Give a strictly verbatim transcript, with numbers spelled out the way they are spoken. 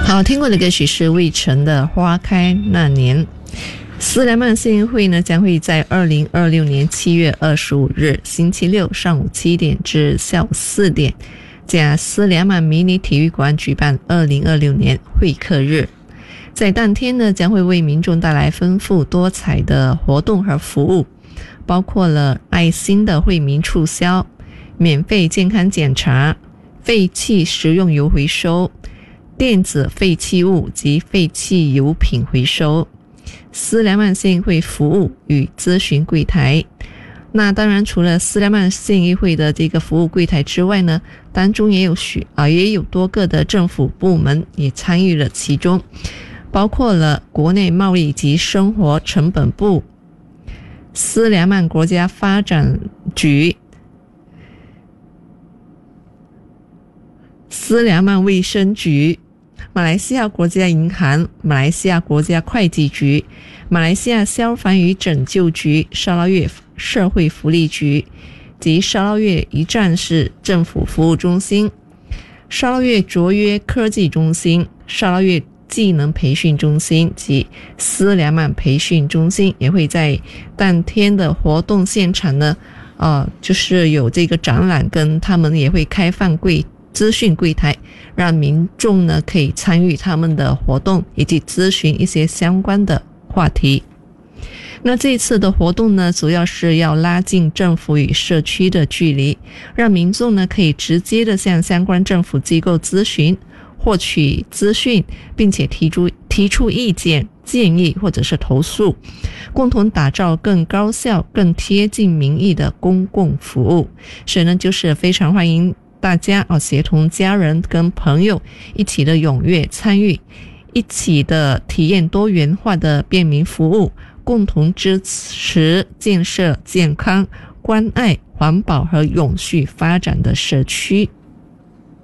好，听过的歌曲是魏晨的《花开那年》。斯良曼县议会呢将会在二零二六年七月二十五日星期六上午七点至下午四点，在斯良曼迷你体育馆举办二零二六年会客日。在当天呢，将会为民众带来丰富多彩的活动和服务，包括了爱心的惠民促销、免费健康检查、废弃食用油回收、电子废弃物及废弃油品回收、斯良曼县议会服务与咨询柜台。那当然，除了斯良曼县议会的这个服务柜台之外呢，当中也有许啊也有多个的政府部门也参与了其中，包括了国内贸易及生活成本部、斯良曼国家发展局、斯良曼卫生局、马来西亚国家银行、马来西亚国家会计局、马来西亚消防与拯救局、沙捞越社会福利局及沙捞越一站式政府服务中心、沙捞越卓越科技中心、沙捞越技能培训中心及斯良曼培训中心也会在当天的活动现场呢，呃，就是有这个展览，跟他们也会开放柜资讯柜台，让民众呢可以参与他们的活动以及咨询一些相关的话题。那这一次的活动呢，主要是要拉近政府与社区的距离，让民众呢可以直接的向相关政府机构咨询，获取资讯，并且提出提出意见、建议或者是投诉，共同打造更高效、更贴近民意的公共服务。所以呢，就是非常欢迎大家啊，协同家人跟朋友一起的踊跃参与，一起的体验多元化的便民服务，共同支持建设健康、关爱、环保和永续发展的社区。